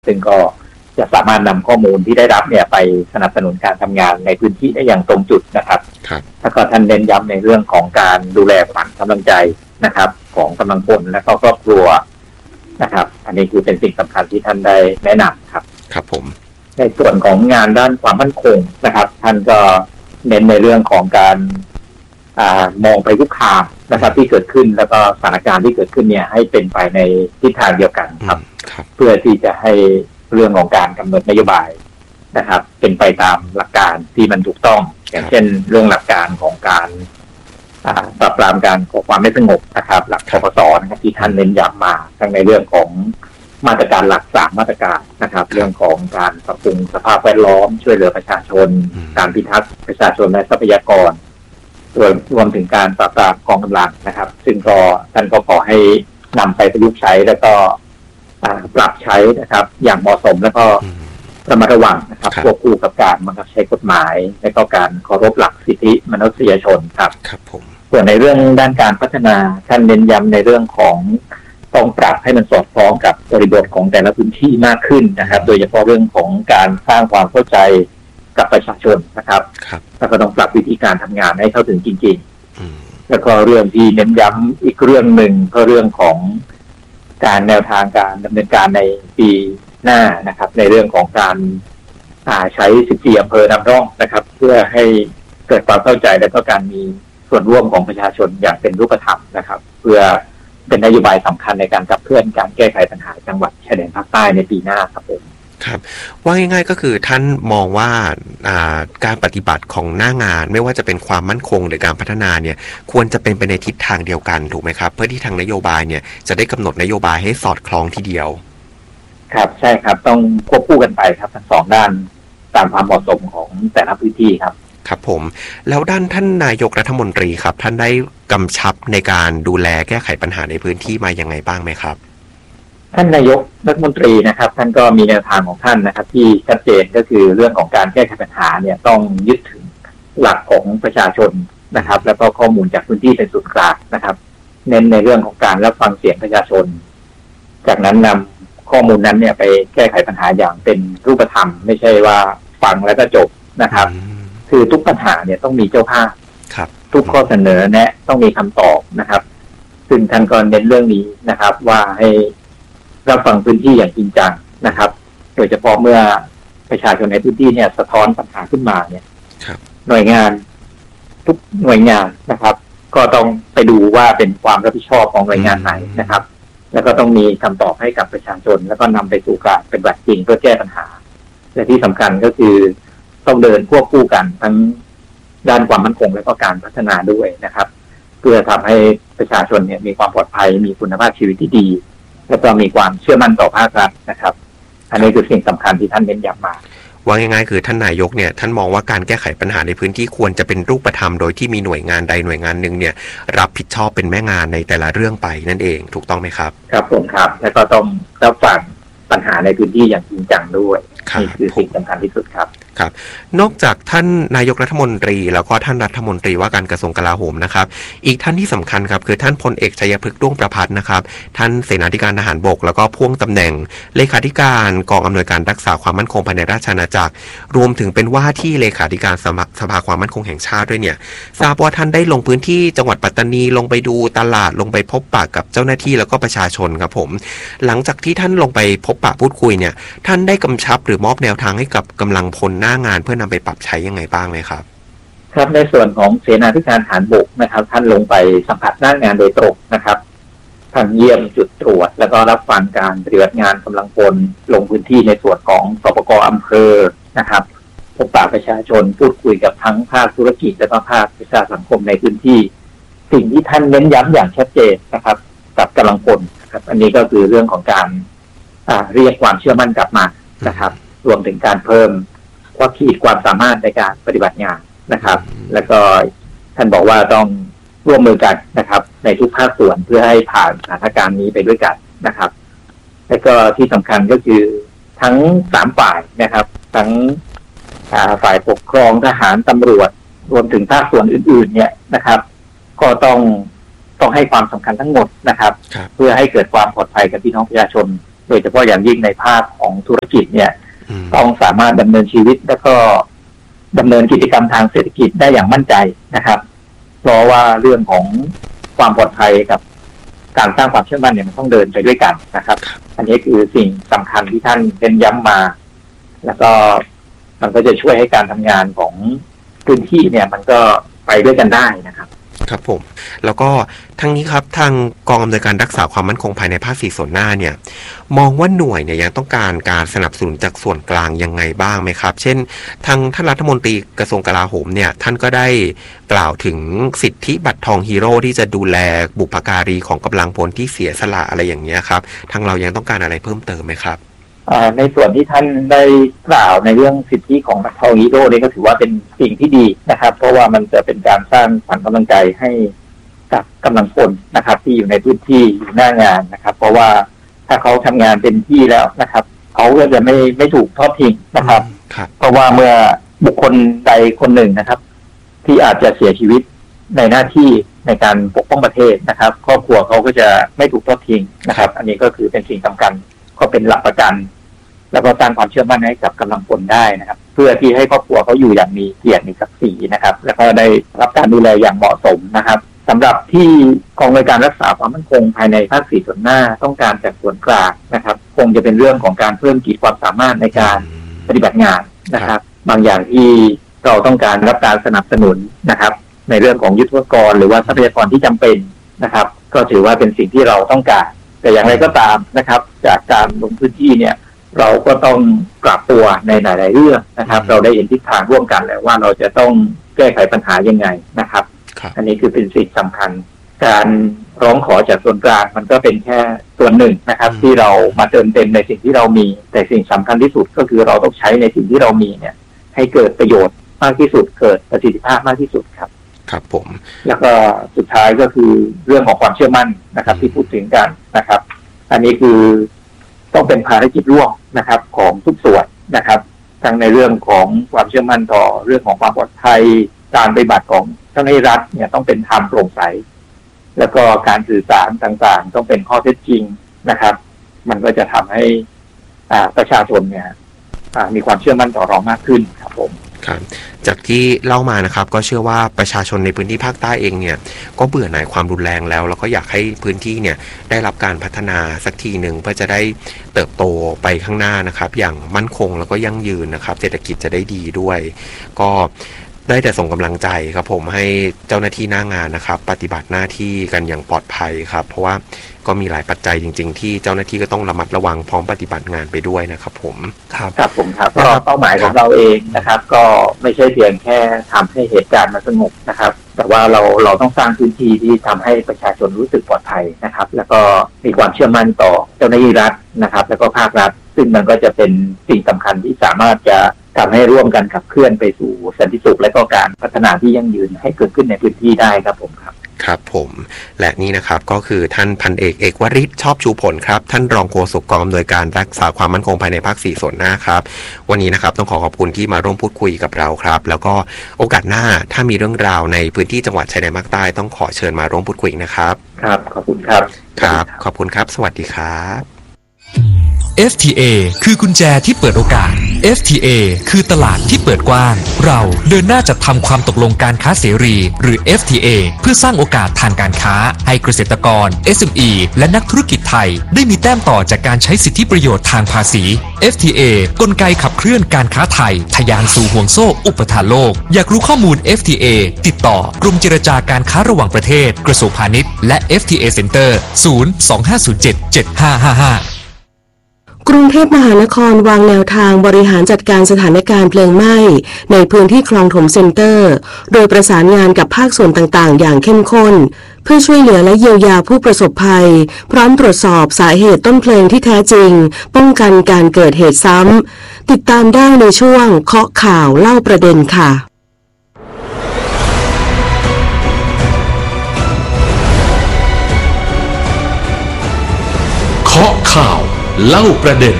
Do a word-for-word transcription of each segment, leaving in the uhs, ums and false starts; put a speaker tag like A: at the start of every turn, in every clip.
A: ซึ่งก็จะสามารถนำข้อมูลที่ได้รับเนี่ยไปสนับสนุนการทำงานในพื้นที่ได้อย่างตรงจุดนะครับแล้วก็ท่านเน้นย้ำในเรื่องของการดูแลขวัญกำลังใจนะครับของกำลังพลและก็ครอบครัวนะครับอันนี้คือเป็นสิ่งสำคัญที่ท่านได้แนะนำครับ
B: ครับผม
A: ในส่วนของงานด้านความมั่นคงนะครับท่านก็เน้นในเรื่องของการอ่ามองไปทุกคามนะครับที่เกิดขึ้นแล้วก็สถานการณ์ที่เกิดขึ้นเนี่ยให้เป็นไปในทิศทางเดียวกันครับเพื่อที่จะให้เรื่องของการกำหนดนโยบายนะครับเป็นไปตามหลักการที่มันถูกต้องอย่างเช่นเรื่องหลักการของการปราบปรามการก่อความไม่สงบนะครับหลักปปสนะครับที่ท่านเน้นย้ำมาทั้งในเรื่องของมาตรการหลักสามมาตรการนะครับเรื่องของการปรับปรุงสภาพแวดล้อมช่วยเหลือประชาชนการพิทักษ์ประชาชนและทรัพยากรรวมรวมถึงการปราบปรามกองกำลังนะครับซึ่งก็ท่านก็ขอให้นำไปประยุกต์ใช้แล้วก็ปรับใช้นะครับอย่างเหมาะสมแล้วก็ระมัดระวังนะครับควบคู่กับการบังคับใช้กฎหมายและก็การเคารพหลักสิทธิมนุษยชนครับ
B: ครับผม
A: ส่วนในเรื่องด้านการพัฒนาท่านเน้นย้ำในเรื่องของต้องปรับให้มันสอดคล้องกับบริบทของแต่ละพื้นที่มากขึ้นนะครับโดยเฉพาะเรื่องของการสร้างความเข้าใจกับประชาชนนะครับแล้วก็ต้องปรับวิธีการทำงานให้เข้าถึงจริงๆแล้วก็เรื่องที่เน้นย้ำอีกเรื่องหนึ่งก็เรื่องของการแนวทางการดำเนินการในปีหน้านะครับในเรื่องของการใช้สิบสี่อำเภอนำร่องนะครับเพื่อให้เกิดความเข้าใจและก็การมีส่วนร่วมของประชาชนอย่างเป็นรูปธรรมนะครับเพื่อเป็นนโยบายสำคัญในการขับเคลื่อนการแก้ไขปัญหาจังหวัดชายแดนภาคใต้ในปีหน้าครับผม
B: ครับว่าง่ายๆก็คือท่านมองว่าการปฏิบัติของหน้างานไม่ว่าจะเป็นความมั่นคงหรือการพัฒนาเนี่ยควรจะเป็นไปในทิศทางเดียวกันถูกไหมครับเพื่อที่ทางนโยบายเนี่ยจะได้กำหนดนโยบายให้สอดคล้องทีเดียว
A: ครับใช่ครับต้องควบคู่กันไปครับทั้งสองด้านตามความเหมาะสมของแต่ละพื้นที่ครับ
B: ครับผมแล้วด้านท่านนายกรัฐมนตรีครับท่านได้กำชับในการดูแลแก้ไขปัญหาในพื้นที่มายังไงบ้างไหมครับ
A: ท่านนายกรัฐมนตรีนะครับท่านก็มีแนวทางของท่านนะครับที่ชัดเจนก็คือเรื่องของการแก้ไขปัญหาเนี่ยต้องยึดถึงหลักของประชาชนนะครับแล้วก็ข้อมูลจากพื้นที่เป็นศูนย์กลางนะครับเน้นในเรื่องของการรับฟังเสียงประชาชนจากนั้นนำข้อมูลนั้นเนี่ยไปแก้ไขปัญหาอย่างเป็นรูปธรรมไม่ใช่ว่าฟังแล้วก็จบนะครับคือทุกปัญหาเนี่ยต้องมีเจ้าภาพทุกข้อเสนอแนะต้องมีคำตอบนะครับซึ่งท่านก็เน้นเรื่องนี้นะครับว่าให้รับฟังพื้นที่อย่างจริงจังนะครับโดยเฉพาะเมื่อประชาชนในพื้นที่เนี่ยสะท้อนปัญหาขึ้นมาเนี่ยหน่วยงานทุกหน่วยงานนะครับก็ต้องไปดูว่าเป็นความรับผิดชอบของหน่วยงานไหนนะครับแล้วก็ต้องมีคำตอบให้กับประชาชนแล้วก็นำไปสู่การเป็นแบบจริงเพื่อแก้ปัญหาและที่สำคัญก็คือต้องเดินควบคู่กันทั้งด้านความมั่นคงและก็การพัฒนาด้วยนะครับเพื่อทำให้ประชาชนเนี่ยมีความปลอดภัยมีคุณภาพชีวิตที่ดีแล้วก็มีความเชื่อมั่นต่อภาครัฐนะครับอันนี้คือสิ่งสำคัญที่ท่านเน้นย้ำมา
B: ว่าง่ายๆคือท่านนายกเนี่ยท่านมองว่าการแก้ไขปัญหาในพื้นที่ควรจะเป็นรูปธรรมโดยที่มีหน่วยงานใดหน่วยงานหนึ่งเนี่ยรับผิดชอบเป็นแม่งานในแต่ละเรื่องไปนั่นเองถูกต้องไหมครับ
A: ครับผมครับแล้วก็ต้องรับฟังปัญหาในพื้นที่อย่างจริงจังด้วยนี่คือสิ่งสำคัญที่สุดครับ
B: ครับนอกจากท่านนายกรัฐมนตรีแล้วก็ท่านรัฐมนตรีว่าการกระทรวงกลาโหมนะครับอีกท่านที่สำคัญครับคือท่านพลเอกชัยพฤกษ์ด้วงประภัสนะครับท่านเสนาธิการทหารบกแล้วก็พ่วงตำแหน่งเลขาธิการกองอำนวยการรักษาความมั่นคงภายในราชอาณาจักรรวมถึงเป็นว่าที่เลขาธิการสภาความมั่นคงแห่งชาติด้วยเนี่ยทราบว่าท่านได้ลงพื้นที่จังหวัดปัตตานีลงไปดูตลาดลงไปพบปะกับเจ้าหน้าที่แล้วก็ประชาชนครับผมหลังจากที่ท่านลงไปพบปะพูดคุยเนี่ยท่านได้กำชับหรือมอบแนวทางให้กับกำลังพลหน้างานเพื่อนำไปปรับใช้ยังไงบ้างไหมครับ
A: ครับในส่วนของเสนาธิการทหารบกนะครับท่านลงไปสัมผัสหน้างานโดยตรงนะครับท่านเยี่ยมจุดตรวจแล้วก็รับฟังการปฏิบัติงานกำลังพลลงพื้นที่ในส่วนของสปก.อำเภอนะครับพบปะประชาชนพูดคุยกับทั้งภาคธุรกิจและก็ภาคประชาสังคมในพื้นที่สิ่งที่ท่านเน้นย้ำอย่างชัดเจนนะครับกับกำลังพลครับอันนี้ก็คือเรื่องของการเรียกความเชื่อมั่นกลับมานะครับรวมถึงการเพิ่มว่าขีดความสามารถในการปฏิบัติงานนะครับแล้วก็ท่านบอกว่าต้องร่วมมือกันนะครับในทุกภาคส่วนเพื่อให้ผ่านสถานการณ์นี้ไปด้วยกันนะครับแล้วก็ที่สำคัญก็คือทั้งสามฝ่ายนะครับทั้งฝ่ายปกครองทหารตำรวจรวมถึงภาคส่วนอื่นๆเนี่ยนะครับก็ต้องต้องให้ความสำคัญทั้งหมดนะครับเพื่อให้เกิดความปลอดภัยกับพี่น้องประชาชนในโดยเฉพาะอย่างยิ่งในภาคของธุรกิจเนี่ยต้องสามารถดำเนินชีวิตแล้วก็ดำเนินกิจกรรมทางเศรษฐกิจได้อย่างมั่นใจนะครับเพราะว่าเรื่องของความปลอดภัยกับการสร้างความเชื่อมั่นเนี่ยมันต้องเดินไปด้วยกันนะครับอันนี้คือสิ่งสำคัญที่ท่านเน้นย้ำมาแล้วก็มันก็จะช่วยให้การทำงานของพื้นที่เนี่ยมันก็ไปด้วยกันได้นะครับ
B: ครับผมแล้วก็ทั้งนี้ครับทางกองอำนวยการรักษาความมั่นคงภายในภาคสี่ส่วนหน้าเนี่ยมองว่าหน่วยเนี่ยยังต้องการการสนับสนุนจากส่วนกลางยังไงบ้างไหมครับเช่นทางท่านรัฐมนตรีกระทรวงกลาโหมเนี่ยท่านก็ได้กล่าวถึงสิทธิบัตรทองฮีโร่ที่จะดูแลบุพการีของกำลังพลที่เสียสละอะไรอย่างเงี้ยครับทางเรายังต้องการอะไรเพิ่มเติมไหมครับ
A: ในส่วนที่ท่านได้กล่าวในเรื่องสิทธิของบัตรทองฮีโร่นี่ก็ถือว่าเป็นสิ่งที่ดีนะครับเพราะว่ามันจะเป็นการสร้างขวัญกำลังใจให้กับกำลังพลนะครับที่อยู่ในพื้นที่อยู่หน้างานนะครับเพราะว่าถ้าเขาทำงานเต็มที่แล้วนะครับเขาก็จะไม่ไม่ถูกทอดทิ้งนะครับเพราะว่าเมื่อบุคคลใดคนหนึ่งนะครับที่อาจจะเสียชีวิตในหน้าที่ในการปกป้องประเทศนะครับครอบครัวเขาก็จะไม่ถูกทอดทิ้งนะครับอันนี้ก็คือเป็นสิ่งสำคัญก็เป็นหลักประกันแล้วก็สร้างความเชื่อมั่นให้กับกำลังพลได้นะครับเพื่อที่ให้ครอบครัวเขาอยู่อย่างมีเกียรติมีศักดิ์ศรีนะครับแล้วก็ได้รับการดูแลอย่างเหมาะสมนะครับสำหรับที่กองอำนวยการรักษาความมั่นคงภายในภาคสี่ส่วนหน้าต้องการจากส่วนกลางนะครับคงจะเป็นเรื่องของการเพิ่มขีดความสามารถในการปฏิบัติงานนะครับบางอย่างที่เราต้องการรับการสนับสนุนนะครับในเรื่องของยุทโธปกรณ์หรือว่าทรัพยากรที่จำเป็นนะครับก็ถือว่าเป็นสิ่งที่เราต้องการแต่อย่างไรก็ตามนะครับจากการลงพื้นที่เนี่ยเราก็ต้องปรับตัวในหลายๆเรื่องนะครับเราได้เห็นทิศทางร่วมกันแล้วว่าเราจะต้องแก้ไขปัญหายังไงนะครับอันนี้คือเป็นสิ่งสำคัญการร้องขอจากส่วนกลางมันก็เป็นแค่ส่วนหนึ่งนะครับที่เรามาเติมเต็มในสิ่งที่เรามีแต่สิ่งสำคัญที่สุดก็คือเราต้องใช้ในสิ่งที่เรามีเนี่ยให้เกิดประโยชน์มากที่สุดเกิดประสิทธิภาพมากที่สุดครับ
B: ครับผม
A: แล้วก็สุดท้ายก็คือเรื่องของความเชื่อมั่นนะครับที่พูดถึงกันนะครับอันนี้คือต้องเป็นภารกิจร่วมนะครับของทุกส่วนนะครับทั้งในเรื่องของความเชื่อมั่นต่อเรื่องของความปลอดภัยการปฏิบัติของเจ้าหน้าที่รัฐเนี่ยต้องเป็นธรรมโปร่งใสแล้วก็การสื่อสารต่างๆต้องเป็นข้อเท็จจริงนะครับมันก็จะทำให้อ่าประชาชนเนี่ยอ่ามีความเชื่อมั่นต่อเรามากขึ้นครับผม
B: ครับจากที่เล่ามานะครับก็เชื่อว่าประชาชนในพื้นที่ภาคใต้เองเนี่ยก็เบื่อหน่ายความรุนแรงแล้วแล้วก็อยากให้พื้นที่เนี่ยได้รับการพัฒนาสักทีหนึ่งเพื่อจะได้เติบโตไปข้างหน้านะครับอย่างมั่นคงแล้วก็ยั่งยืนนะครับเศรษฐกิจจะได้ดีด้วยก็ได้แต่ส่งกำลังใจครับผมให้เจ้าหน้าที่หน้างานนะครับปฏิบัติหน้าที่กันอย่างปลอดภัยครับเพราะว่าก็มีหลายปัจจัยจริงๆที่เจ้าหน้าที่ก็ต้องระมัดระวังพร้อมปฏิบัติงานไปด้วยนะครับผม
A: ครับครับผมครับก็เป้าหมายของเราเองนะครับก็ไม่ใช่เพียงแค่ทำให้เหตุการณ์มันสงบนะครับแต่ว่าเราเราต้องสร้างพื้นที่ที่ทำให้ประชาชนรู้สึกปลอดภัยนะครับแล้วก็มีความเชื่อมั่นต่อเจ้าหน้าที่รัฐนะครับแล้วก็ภาครัฐซึ่งมันก็จะเป็นสิ่งสำคัญที่สามารถจะทำให้ร่วมกันขับเคลื่อนไปสู่สันติสุขและก็การพัฒนาที่ยั่งยืนให้เกิดขึ้นในพื้นที่ได้ครับผมครับ
B: ครับผมและนี่นะครับก็คือท่านพันเอกเอกวริศชอบชูผลครับท่านรองโฆษกกองอำนวยการรักษาความมั่นคงภายในภาคสี่ส่วนหน้าครับวันนี้นะครับต้องขอขอบคุณที่มาร่วมพูดคุยกับเราครับแล้วก็โอกาสหน้าถ้ามีเรื่องราวในพื้นที่จังหวัดชายแดนภาคใต้ต้องขอเชิญมาร่วมพูดคุยนะครับ
A: ครับขอบคุณครับ
B: ครับขอบคุณครับสวัสดีครับ
C: เอฟ ที เอ คือกุญแจที่เปิดโอกาส เอฟ ที เอ คือตลาดที่เปิดกว้างเราเดินหน้าจัดทำความตกลงการค้าเสรีหรือ เอฟ ที เอ เพื่อสร้างโอกาสทางการค้าให้เกษตรกร เอส เอ็ม อี และนักธุรกิจไทยได้มีแต้มต่อจากการใช้สิทธิประโยชน์ทางภาษี เอฟ ที เอ กลไกขับเคลื่อนการค้าไทยทะยานสู่ห่วงโซ่อุปทานโลกอยากรู้ข้อมูล เอฟ ที เอ ติดต่อกรมเจรจาการค้าระหว่างประเทศกระทรวงพาณิชย์และ เอฟ ที เอ Center ศูนย์ สอง ห้า ศูนย์ เจ็ด เจ็ด ห้า ห้า ห้าก
D: รุงเทพมหานครวางแนวทางบริหารจัดการสถานการณ์เพลิงไหม้ในพื้นที่คลองถมเซ็นเตอร์โดยประสานงานกับภาคส่วนต่างๆอย่างเข้มข้นเพื่อช่วยเหลือและเยียวยาผู้ประสบภัยพร้อมตรวจสอบสาเหตุต้นเพลิงที่แท้จริงป้องกันการเกิดเหตุซ้ำติดตามได้ในช่วงเคาะข่าวเล่าประเด็นค่ะ
C: เคาะข่าวเล่าประเด็น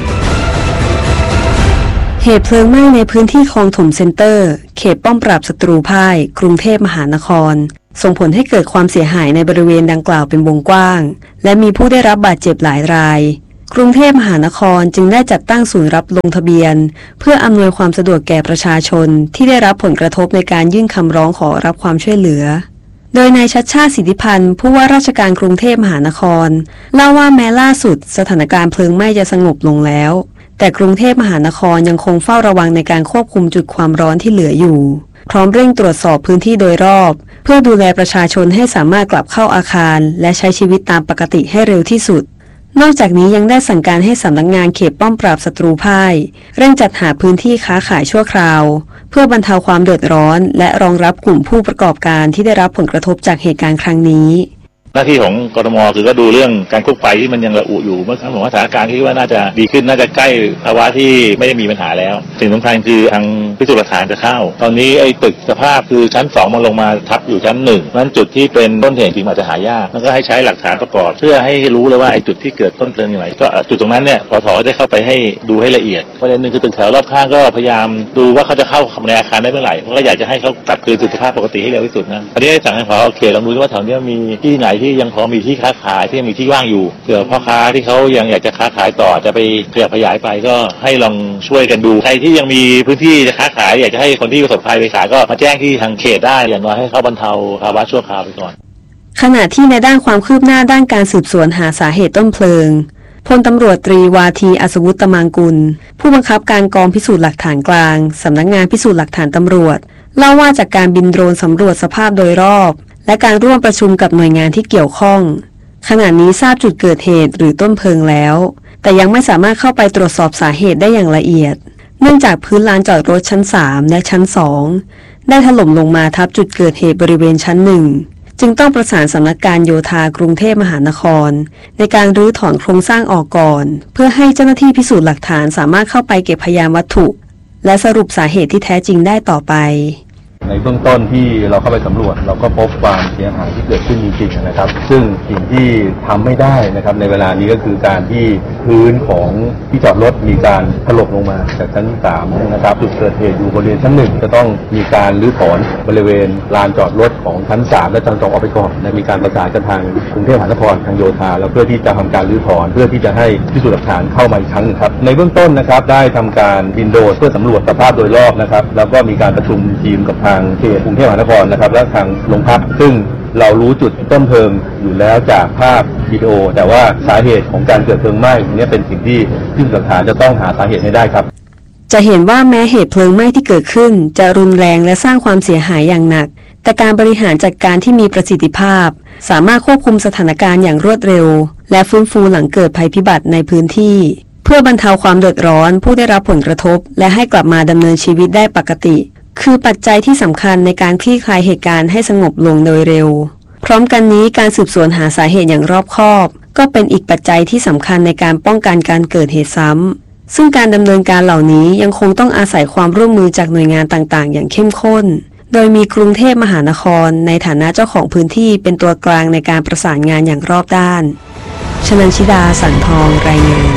E: เหตุเพลิงไหม้ในพื้นที่คลองถมเซ็นเตอร์เขตป้อมปราบศัตรูพ่ายกรุงเทพมหานครส่งผลให้เกิดความเสียหายในบริเวณดังกล่าวเป็นวงกว้างและมีผู้ได้รับบาดเจ็บหลายรายกรุงเทพมหานครจึงได้จัดตั้งศูนย์รับลงทะเบียนเพื่ออำนวยความสะดวกแก่ประชาชนที่ได้รับผลกระทบในการยื่นคำร้องขอรับความช่วยเหลือโดยนายชัชชาติสิทธิพันธ์ผู้ว่าราชการกรุงเทพมหานครเล่าว่าแม้ล่าสุดสถานการณ์เพลิงไหม้จะสงบลงแล้วแต่กรุงเทพมหานครยังคงเฝ้าระวังในการควบคุมจุดความร้อนที่เหลืออยู่พร้อมเร่งตรวจสอบพื้นที่โดยรอบเพื่อดูแลประชาชนให้สามารถกลับเข้าอาคารและใช้ชีวิตตามปกติให้เร็วที่สุดนอกจากนี้ยังได้สั่งการให้สำนักงานเขตป้อมปราบศัตรูพ่ายเร่งจัดหาพื้นที่ค้าขายชั่วคราวเพื่อบรรเทาความเดือดร้อนและรองรับกลุ่มผู้ประกอบการที่ได้รับผลกระทบจากเหตุการณ์ครั้งนี้
F: หน้าที่ของกทมคือก็ดูเรื่องการควบคุมไฟที่มันยังระอุอยู่เมื่อครั้งผมว่าสถานการณ์ที่ว่าน่าจะดีขึ้นน่าจะใกล้ภาวะที่ไม่ได้มีปัญหาแล้วสิ่งสำคัญคือทางพิสูจน์หลักฐานจะเข้าตอนนี้ไอ้ตึกสภาพคือชั้นสองมันลงมาทับอยู่ชั้นหนึ่งนั้นจุดที่เป็นต้นเหตุจริงอาจจะหายากแล้วก็ให้ใช้หลักฐานประกอบเพื่อให้รู้เลยว่าไอ้จุดที่เกิดต้นเพลิงอย่างไรก็จุดตรงนั้นเนี่ยปทได้เข้าไปให้ดูให้ละเอียดประเด็นหนึ่งคือตึกแถวรอบข้างก็พยายามดูว่าเขาจะเข้าในอาคารได้เมื่อไหร่เพราะก็อยากจะให้เขากลับคืนสู่สภาพปกติให้เร็วที่สุดนะอันนี้สั่งให้พอโอเคลองดูว่าแถวนี้มีที่ไหนที่ยังพอมีที่ค้าขายที่ยังมีที่ว่างอยู่เผื่อพ่อค้าที่เขายังอยากจะค้าขายต่อจะไปขยับขยายไปก็ให้ลองช่วยกันดูใครที่ยังมีพื้นที่จะค้าขายอยากจะให้คนที่ประสบภัยไปขายก็มาแจ้งที่ทางเขตได้อย่างน้อยให้เขาบรรเทาภาวะชั่วคราวไปก่อน
E: ขณะที่ในด้านความคืบหน้าด้านการสืบสวนหาสาเหตุต้นเพลิงพลตำรวจตรีวาทีอัศวุฒิตมังกุลผู้บังคับการกองพิสูจน์หลักฐานกลางสำนักงานพิสูจน์หลักฐานตำรวจเล่าว่าจากการบินโดรนสำรวจสภาพโดยรอบและการร่วมประชุมกับหน่วยงานที่เกี่ยวข้องขณะนี้ทราบจุดเกิดเหตุหรือต้นเพลิงแล้วแต่ยังไม่สามารถเข้าไปตรวจสอบสาเหตุได้อย่างละเอียดเนื่องจากพื้นลานจอดรถชั้นสามและชั้นสองได้ถล่มลงมาทับจุดเกิดเหตุบริเวณชั้นหนึ่งจึงต้องประสานสำนักการโยธากรุงเทพมหานครในการรื้อถอนโครงสร้างออกก่อนเพื่อให้เจ้าหน้าที่พิสูจน์หลักฐานสามารถเข้าไปเก็บพยานวัตถุและสรุปสาเหตุที่แท้จริงได้ต่อไป
G: ในเบื้องต้นที่เราเข้าไปสำรวจเราก็พบความเสียหายที่เกิดขึ้นจริงๆนะครับซึ่งสิ่งที่ทำไม่ได้นะครับในเวลานี้ก็คือการที่พื้นของที่จอดรถมีการถล่มลงมาจากชั้นสามนะครับจุดเกิดเหตุอยู่บริเวณชั้นหนึ่งจะต้องมีการรื้อถอนบริเวณลานจอดรถของชั้นสามและชั้นสองออกไปก่อนและมีการประสานกับทางกรุงเทพมหานครทางโยธาแล้วเพื่อที่จะทำการรื้อถอนเพื่อที่จะให้พิสูจน์หลักฐานเข้ามาอีกครั้งนึงครับในเบื้องต้นนะครับได้ทำการบินโดรนเพื่อสำรวจสภาพโดยรอบนะครับแล้วก็มีการประชุมทีมกับทางเขตกรุงเทพมหานครนะครับและทางโรงพักซึ่งเรารู้จุดต้นเพลิงอยู่แล้วจากภาพวิดีโอแต่ว่าสาเหตุของการเกิดเพลิงไหม้นี้เป็นสิ่งที่พิสูจน์หลักฐานจะต้องหาสาเหตุให้ได้ครับ
E: จะเห็นว่าแม้เหตุเพลิงไหม้ที่เกิดขึ้นจะรุนแรงและสร้างความเสียหายอย่างหนักแต่การบริหารจัดการที่มีประสิทธิภาพสามารถควบคุมสถานการณ์อย่างรวดเร็วและฟื้นฟูหลังเกิดภัยพิบัติในพื้นที่เพื่อบรรเทาความเดือดร้อนผู้ได้รับผลกระทบและให้กลับมาดำเนินชีวิตได้ปกติคือปัจจัยที่สำคัญในการคลี่คลายเหตุการณ์ให้สงบลงโดยเร็วพร้อมกันนี้การสืบสวนหาสาเหตุอย่างรอบคอบก็เป็นอีกปัจจัยที่สำคัญในการป้องกันการเกิดเหตุซ้ำซึ่งการดำเนินการเหล่านี้ยังคงต้องอาศัยความร่วมมือจากหน่วยงานต่างๆอย่างเข้มข้นโดยมีกรุงเทพมหานครในฐานะเจ้าของพื้นที่เป็นตัวกลางในการประสานงานอย่างรอบด้านชนันชิดาสันทองรายงาน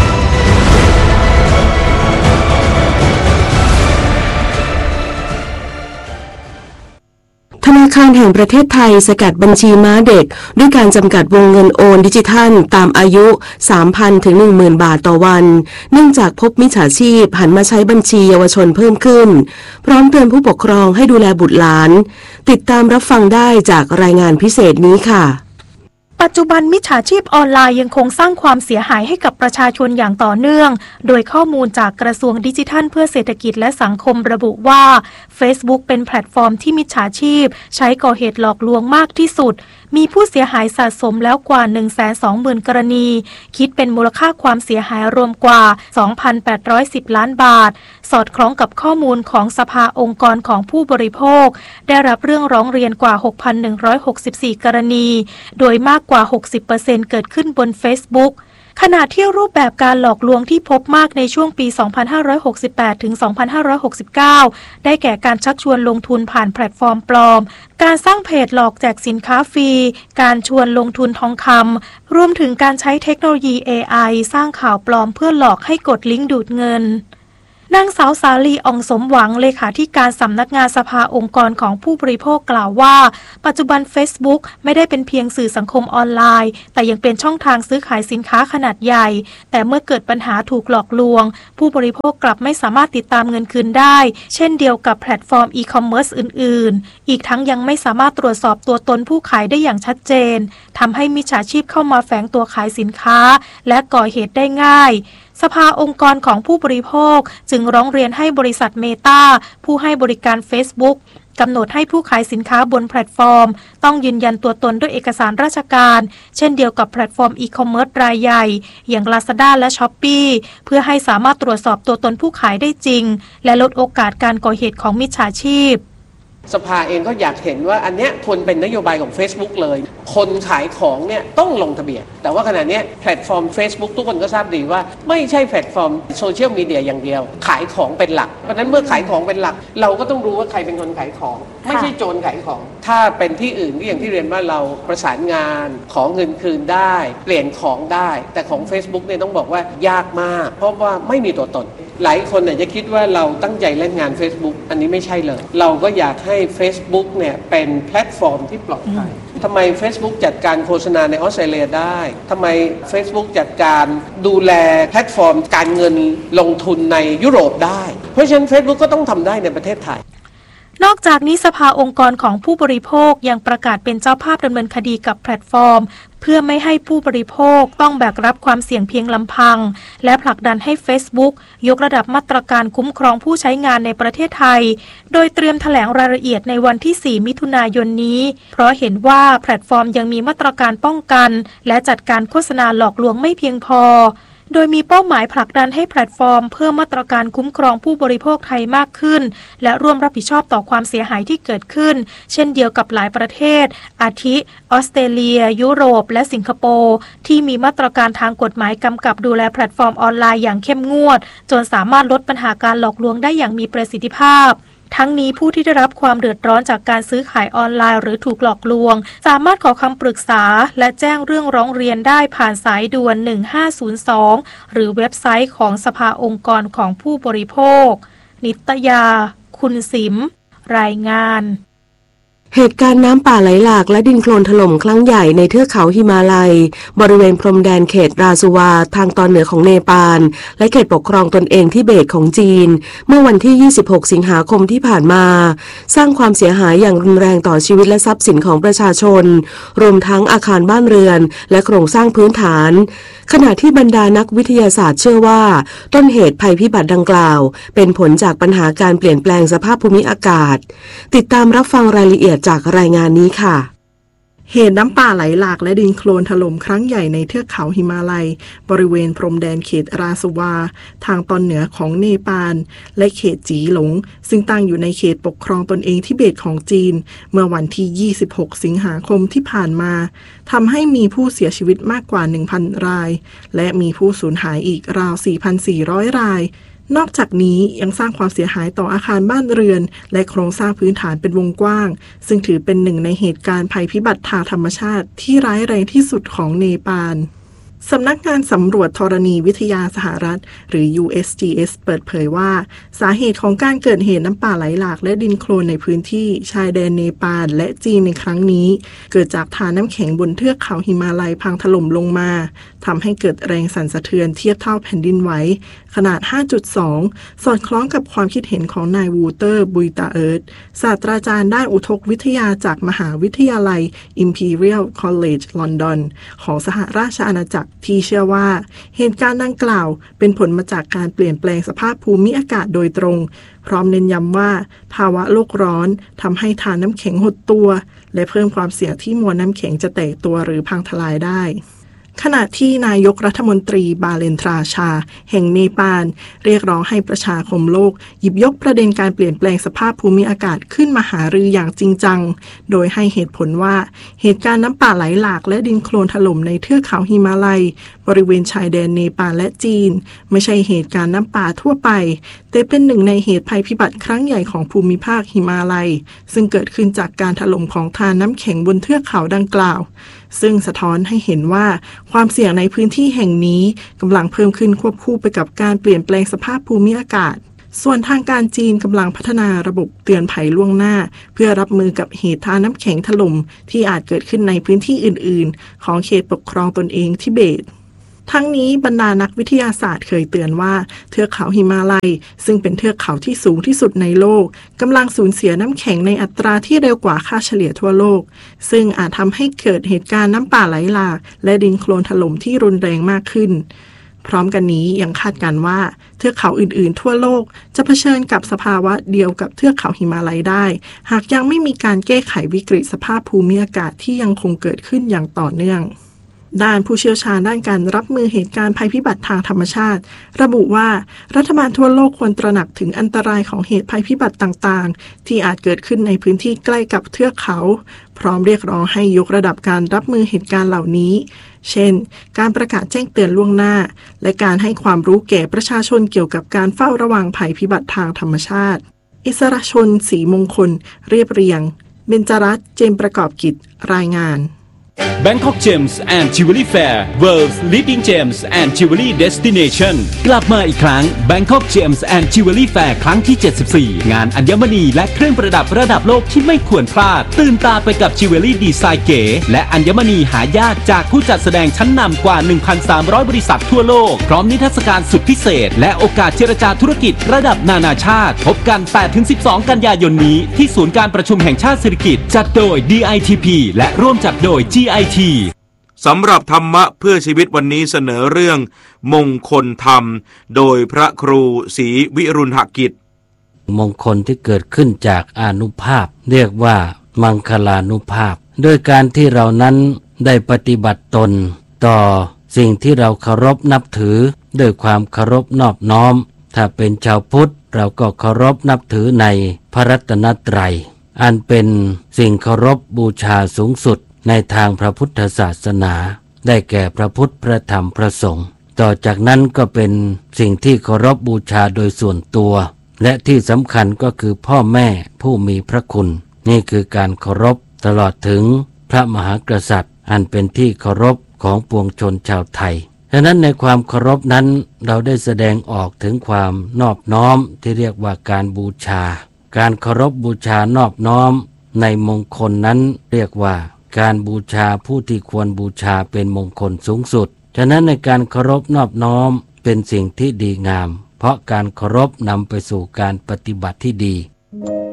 D: ธนาคารแห่งประเทศไทยสกัดบัญชีม้าเด็กด้วยการจำกัดวงเงินโอนดิจิทัลตามอายุ สามพัน ถึง หนึ่งหมื่น บาทต่อวันเนื่องจากพบมิจฉาชีพหันมาใช้บัญชีเยาวชนเพิ่มขึ้นพร้อมเตือนผู้ปกครองให้ดูแลบุตรหลานติดตามรับฟังได้จากรายงานพิเศษนี้ค่ะ
H: ปัจจุบันมิจฉาชีพออนไลน์ยังคงสร้างความเสียหายให้กับประชาชนอย่างต่อเนื่องโดยข้อมูลจากกระทรวงดิจิทัลเพื่อเศรษฐกิจและสังคมระบุว่า Facebook เป็นแพลตฟอร์มที่มิจฉาชีพใช้ก่อเหตุหลอกลวงมากที่สุดมีผู้เสียหายสะสมแล้วกว่า หนึ่งแสนสองหมื่น กรณีคิดเป็นมูลค่าความเสียหายรวมกว่า สองพันแปดร้อยสิบ ล้านบาทสอดคล้องกับข้อมูลของสภาองค์กรของผู้บริโภคได้รับเรื่องร้องเรียนกว่า หกพันหนึ่งร้อยหกสิบสี่ กรณีโดยมากกว่า หกสิบเปอร์เซ็นต์ เกิดขึ้นบน Facebookขณะที่รูปแบบการหลอกลวงที่พบมากในช่วงปี สองพันห้าร้อยหกสิบแปด ถึง สองพันห้าร้อยหกสิบเก้า ได้แก่การชักชวนลงทุนผ่านแพลตฟอร์มปลอมการสร้างเพจหลอกแจกสินค้าฟรีการชวนลงทุนทองคำรวมถึงการใช้เทคโนโลยี เอ ไอ สร้างข่าวปลอมเพื่อหลอกให้กดลิงก์ดูดเงินนางสาวสาลีอ่องสมหวังเลขาธิการสำนักงานสภาองค์กรของผู้บริโภคกล่าวว่าปัจจุบัน Facebook ไม่ได้เป็นเพียงสื่อสังคมออนไลน์แต่ยังเป็นช่องทางซื้อขายสินค้าขนาดใหญ่แต่เมื่อเกิดปัญหาถูกหลอกลวงผู้บริโภคกลับไม่สามารถติดตามเงินคืนได้เช่นเดียวกับแพลตฟอร์มอีคอมเมิร์ซอื่นๆอีกทั้งยังไม่สามารถตรวจสอบตัวตนผู้ขายได้อย่างชัดเจนทำให้มิจฉาชีพเข้ามาแฝงตัวขายสินค้าและก่อเหตุได้ง่ายสภาองค์กรของผู้บริโภคจึงร้องเรียนให้บริษัทเมตาผู้ให้บริการ Facebook กำหนดให้ผู้ขายสินค้าบนแพลตฟอร์มต้องยืนยันตัวตนด้วยเอกสารราชการเช่นเดียวกับแพลตฟอร์มอีคอมเมิร์ซรายใหญ่อย่าง Lazada และ Shopee เพื่อให้สามารถตรวจสอบตัวตนผู้ขายได้จริงและลดโอกาสการก่อเหตุของมิจฉาชีพ
I: สภาเองก็อยากเห็นว่าอันเนี้ยควรเป็นนโยบายของ Facebook เลยคนขายของเนี่ยต้องลงทะเบียนแต่ว่าขณะนี้แพลตฟอร์ม Facebook ทุกคนก็ทราบดีว่าไม่ใช่แพลตฟอร์มโซเชียลมีเดียอย่างเดียวขายของเป็นหลักเพราะนั้นเมื่อขายของเป็นหลักเราก็ต้องรู้ว่าใครเป็นคนขายของไม่ใช่โจรขายของถ้าเป็นที่อื่นก็อย่างที่เรียนว่าเราประสานงานขอเงินคืนได้เปลี่ยนของได้แต่ของ Facebook เนี่ยต้องบอกว่ายากมากเพราะว่าไม่มีตัวตนหลายคนเนี่ยจะคิดว่าเราตั้งใจเล่นงาน Facebook อันนี้ไม่ใช่เลยเราก็อยากให้ Facebook เนี่ยเป็นแพลตฟอร์มที่ปลอดภัยทำไม Facebook จัดการโฆษณาในออสเตรเลียได้ทำไม Facebook จัดการดูแลแพลตฟอร์มการเงินลงทุนในยุโรปได้เพราะฉะนั้น Facebook ก็ต้องทำได้ในประเทศไทย
H: นอกจากนี้สภาองค์กรของผู้บริโภคยังประกาศเป็นเจ้าภาพดำเนินคดีกับแพลตฟอร์มเพื่อไม่ให้ผู้บริโภคต้องแบกรับความเสี่ยงเพียงลำพังและผลักดันให้ Facebook ยกระดับมาตรการคุ้มครองผู้ใช้งานในประเทศไทยโดยเตรียมแถลงรายละเอียดในวันที่สี่มิถุนายนนี้เพราะเห็นว่าแพลตฟอร์มยังมีมาตรการป้องกันและจัดการโฆษณาหลอกลวงไม่เพียงพอโดยมีเป้าหมายผลักดันให้แพลตฟอร์มเพิ่มมาตรการคุ้มครองผู้บริโภคไทยมากขึ้นและร่วมรับผิดชอบต่อความเสียหายที่เกิดขึ้นเช่นเดียวกับหลายประเทศอาทิออสเตรเลียยุโรปและสิงคโปร์ที่มีมาตรการทางกฎหมายกำกับดูแลแพลตฟอร์มออนไลน์อย่างเข้มงวดจนสามารถลดปัญหาการหลอกลวงได้อย่างมีประสิทธิภาพทั้งนี้ผู้ที่ได้รับความเดือดร้อนจากการซื้อขายออนไลน์หรือถูกหลอกลวงสามารถขอคำปรึกษาและแจ้งเรื่องร้องเรียนได้ผ่านสายด่วนหนึ่งห้าศูนย์สองหรือเว็บไซต์ของสภาองค์กรของผู้บริโภคนิตยาคุณสิมรายงาน
D: เหตุการณ์น้ำป่าไหลหลากและดินโคลนถล่มครั้งใหญ่ในเทือกเขาหิมาลัยบริเวณพรมแดนเขตราซูวาทางตอนเหนือของเนปาลและเขตปกครองตนเองทิเบตของจีนเมื่อวันที่ยี่สิบหกสิงหาคมที่ผ่านมาสร้างความเสียหายอย่างรุนแรงต่อชีวิตและทรัพย์สินของประชาชนรวมทั้งอาคารบ้านเรือนและโครงสร้างพื้นฐานขณะที่บรรดานักวิทยาศาสตร์เชื่อว่าต้นเหตุภัยพิบัติดังกล่าวเป็นผลจากปัญหาการเปลี่ยนแปลงสภาพภูมิอากาศติดตามรับฟังรายละเอียดจากรายงานนี้ค่ะ
J: เหตุน้ำป่าไหลหลากและดินโคลนถล่มครั้งใหญ่ในเทือกเขาหิมาลัยบริเวณพรมแดนเขตราซูวาทางตอนเหนือของเนปาลและเขตจีหลงซึ่งตั้งอยู่ในเขตปกครองตนเองทิเบตของจีนเมื่อวันที่ยี่สิบหกสิงหาคมที่ผ่านมาทำให้มีผู้เสียชีวิตมากกว่า หนึ่งพัน รายและมีผู้สูญหายอีกราว สี่พันสี่ร้อย รายนอกจากนี้ยังสร้างความเสียหายต่ออาคารบ้านเรือนและโครงสร้างพื้นฐานเป็นวงกว้างซึ่งถือเป็นหนึ่งในเหตุการณ์ภัยพิบัติทางธรรมชาติที่ร้ายแรงที่สุดของเนปาลสำนักงานสำรวจธรณีวิทยาสหรัฐหรือ ยู เอส จี เอส เปิดเผยว่าสาเหตุของการเกิดเหตุน้ำป่าไหลหลากและดินโคลนในพื้นที่ชายแดนเนปาลและจีนในครั้งนี้เกิดจากฐานน้ำแข็งบนเทือกเขาหิมาลัยพังถล่มลงมาทำให้เกิดแรงสั่นสะเทือนเทียบเท่าแผ่นดินไหวขนาด ห้าจุดสอง สอดคล้องกับความคิดเห็นของนายวูเตอร์บุยตาเอิร์ธศาสตราจารย์ด้านอุทกวิทยาจากมหาวิทยาลัย Imperial College London ของสหราชอาณาจักรที่เชื่อว่าเหตุการณ์ดังกล่าวเป็นผลมาจากการเปลี่ยนแปลงสภาพภูมิอากาศโดยตรงพร้อมเน้นย้ำว่าภาวะโลกร้อนทำให้ฐานน้ำแข็งหดตัวและเพิ่มความเสี่ยงที่มวลน้ำแข็งจะแตกตัวหรือพังทลายได้ขณะที่นายกรัฐมนตรีบาเลนทราชาแห่งเนปาลเรียกร้องให้ประชาคมโลกหยิบยกประเด็นการเปลี่ยนแปลงสภาพภูมิอากาศขึ้นมาหารืออย่างจริงจังโดยให้เหตุผลว่าเหตุการณ์น้ำป่าไหลหลากและดินโคลนถล่มในเทือกเขาหิมาลัยบริเวณชายแดนเนปาลและจีนไม่ใช่เหตุการณ์น้ำป่าทั่วไปแต่เป็นหนึ่งในเหตุภัยพิบัติครั้งใหญ่ของภูมิภาคหิมาลัยซึ่งเกิดขึ้นจากการถล่มของฐานน้ำแข็งบนเทือกเขาดังกล่าวซึ่งสะท้อนให้เห็นว่าความเสี่ยงในพื้นที่แห่งนี้กำลังเพิ่มขึ้นควบคู่ไปกับการเปลี่ยนแปลงสภาพภูมิอากาศส่วนทางการจีนกำลังพัฒนาระบบเตือนภัยล่วงหน้าเพื่อรับมือกับเหตุทานน้ำแข็งถล่มที่อาจเกิดขึ้นในพื้นที่อื่นๆของเขตปกครองตนเองทิเบตทั้งนี้บรรดานักวิทยาศาสตร์เคยเตือนว่าเทือกเขาหิมาลัยซึ่งเป็นเทือกเขาที่สูงที่สุดในโลกกำลังสูญเสียน้ำแข็งในอัตราที่เร็วกว่าค่าเฉลี่ยทั่วโลกซึ่งอาจทำให้เกิดเหตุการณ์น้ำป่าไหลหลากและดินโคลนถล่มที่รุนแรงมากขึ้นพร้อมกันนี้ยังคาดการณ์ว่าเทือกเขาอื่นๆทั่วโลกจะเผชิญกับสภาวะเดียวกับเทือกเขาหิมาลัยได้หากยังไม่มีการแก้ไขวิกฤตสภาพภูมิอากาศที่ยังคงเกิดขึ้นอย่างต่อเนื่องด้านผู้เชี่ยวชาญด้านการรับมือเหตุการณ์ภัยพิบัติทางธรรมชาติระบุว่ารัฐบาลทั่วโลกควรตระหนักถึงอันตรายของเหตุภัยพิบัติต่างๆที่อาจเกิดขึ้นในพื้นที่ใกล้กับเทือกเขาพร้อมเรียกร้องให้ยกระดับการรับมือเหตุการณ์เหล่านี้เช่นการประกาศแจ้งเตือนล่วงหน้าและการให้ความรู้แก่ประชาชนเกี่ยวกับการเฝ้าระวังภัยพิบัติทางธรรมชาติอิสรชนศรีมงคลเรียบเรียงเบญจรัตน์เจมประกอบกิจรายงาน
K: Bangkok Gems and Jewelry Fair World's Leading Gems and Jewelry Destination กลับมาอีกครั้ง Bangkok Gems and Jewelry Fair ครั้งที่เจ็ดสิบสี่งานอัญมณีและเครื่องประดับระดับโลกที่ไม่ควรพลาดตื่นตาไปกับจิวเวลรี่ดีไซน์เก๋และอัญมณีหายากจากผู้จัดแสดงชั้นนำกว่า หนึ่งพันสามร้อย บริษัททั่วโลกพร้อมนิทรรศการสุดพิเศษและโอกาสเจรจาธุรกิจระดับนานาชาติพบกัน แปดถึงสิบสอง กันยายนนี้ที่ศูนย์การประชุมแห่งชาติสิริกิติ์จัดโดย ดี ไอ ที พี และร่วมจัดโดย จี ไอ ที
L: สำหรับธรรมะเพื่อชีวิตวันนี้เสนอเรื่องมงคลธรรมโดยพระครูศรีวิรุณหกิจ
M: มงคลที่เกิดขึ้นจากอานุภาพเรียกว่ามังคลานุภาพด้วยการที่เรานั้นได้ปฏิบัติตนต่อสิ่งที่เราเคารพนับถือด้วยความเคารพนอบน้อมถ้าเป็นชาวพุทธเราก็เคารพนับถือในพระรัตนตรัยอันเป็นสิ่งเคารพบูชาสูงสุดในทางพระพุทธศาสนาได้แก่พระพุทธพระธรรมพระสงฆ์ต่อจากนั้นก็เป็นสิ่งที่เคารพบูชาโดยส่วนตัวและที่สำคัญก็คือพ่อแม่ผู้มีพระคุณนี่คือการเคารพตลอดถึงพระมหากษัตริย์อันเป็นที่เคารพของปวงชนชาวไทยฉะนั้นในความเคารพนั้นเราได้แสดงออกถึงความนอบน้อมที่เรียกว่าการบูชาการเคารพบูชานอบน้อมในมงคลนั้นเรียกว่าการบูชาผู้ที่ควรบูชาเป็นมงคลสูงสุดฉะนั้นในการเคารพนอบน้อมเป็นสิ่งที่ดีงามเพราะการเคารพนำไปสู่การปฏิบัติที่ดี